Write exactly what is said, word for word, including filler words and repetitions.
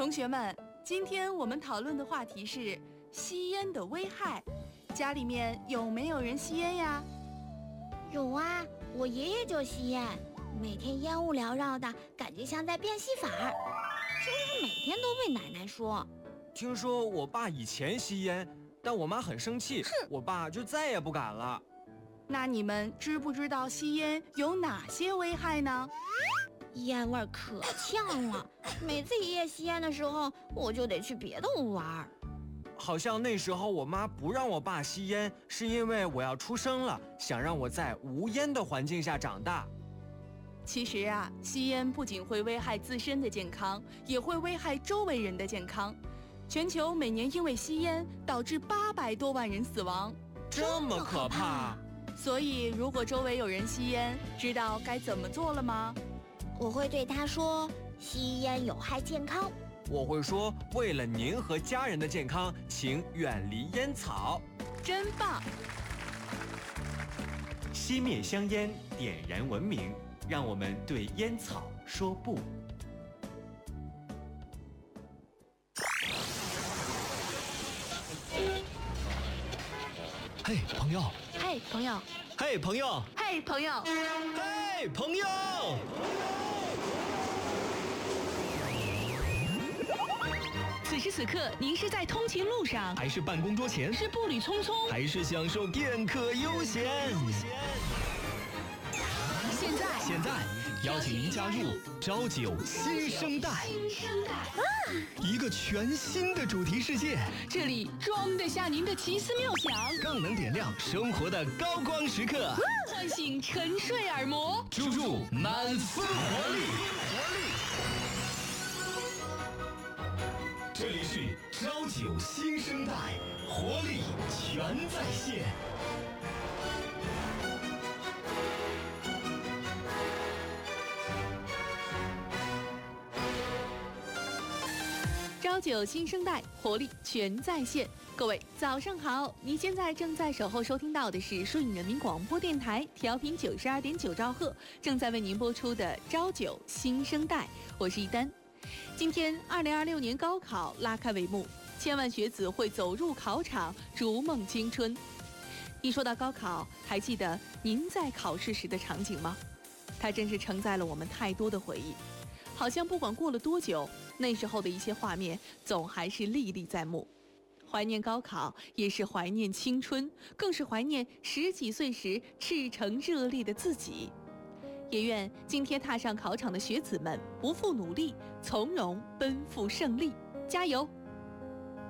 同学们，今天我们讨论的话题是吸烟的危害。家里面有没有人吸烟呀？ 有啊，我爷爷就吸烟，每天烟雾缭绕的，感觉像在变戏法儿，几乎每天都被奶奶说。 听说我爸以前吸烟，但我妈很生气，我爸就再也不敢了。 那你们知不知道吸烟有哪些危害呢？ 烟味可呛了，每次爷爷吸烟的时候，我就得去别的屋玩。 好像那时候我妈不让我爸吸烟，是因为我要出生了，想让我在无烟的环境下长大。 其实啊，吸烟不仅会危害自身的健康，也会危害周围人的健康。全球每年因为吸烟导致八百多万人死亡， 这么可怕！ 所以，如果周围有人吸烟，知道该怎么做了吗？ 我会对他说：吸烟有害健康。 我会说，为了您和家人的健康，请远离烟草。 真棒！ 熄灭香烟，点燃文明，让我们对烟草说不。 嘿，朋友！ 嘿，朋友！ 嘿，朋友！ 嘿，朋友！ 嘿，朋友！ 此时此刻，您是在通勤路上， 还是办公桌前， 是步履匆匆， 还是享受片刻悠闲？ 现在， 现在，邀请您加入朝九新生代， 新生代啊， 一个全新的主题世界， 这里装得下您的奇思妙想， 更能点亮生活的高光时刻， 唤醒沉睡耳膜， 注入满分活力。这里是朝九新生代，活力全在线。 朝九新生代，活力全在线。各位早上好，你现在正在守候收听到的是顺义人民广播电台调频九十二点九兆赫，正在为您播出的朝九新生代，我是一丹。今天二零二六年高考拉开帷幕，千万学子会走入考场，逐梦青春。一说到高考，还记得您在考试时的场景吗？它真是承载了我们太多的回忆，好像不管过了多久，那时候的一些画面总还是历历在目。怀念高考，也是怀念青春，更是怀念十几岁时赤诚热烈的自己。也愿今天踏上考场的学子们不负努力，从容奔赴胜利，加油！